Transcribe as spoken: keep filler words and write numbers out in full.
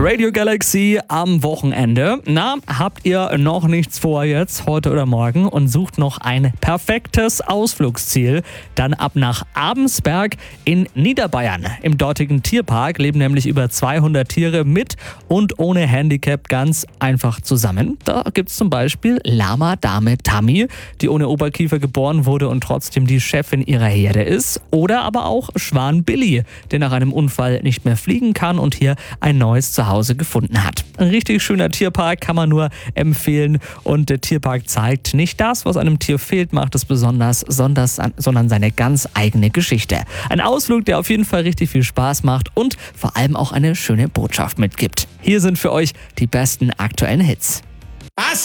Radio Galaxy am Wochenende. Na, habt ihr noch nichts vor jetzt, heute oder morgen und sucht noch ein perfektes Ausflugsziel? Dann ab nach Abensberg in Niederbayern. Im dortigen Tierpark leben nämlich über zweihundert Tiere mit und ohne Handicap ganz einfach zusammen. Da gibt's zum Beispiel Lama Dame Tammy, die ohne Oberkiefer geboren wurde und trotzdem die Chefin ihrer Herde ist. Oder aber auch Schwan Billy, der nach einem Unfall nicht mehr fliegen kann und hier ein neues Zuhause gefunden hat. Ein richtig schöner Tierpark, kann man nur empfehlen. Und der Tierpark zeigt nicht das, was einem Tier fehlt, macht es besonders, sondern seine ganz eigene Geschichte. Ein Ausflug, der auf jeden Fall richtig viel Spaß macht und vor allem auch eine schöne Botschaft mitgibt. Hier sind für euch die besten aktuellen Hits. Was?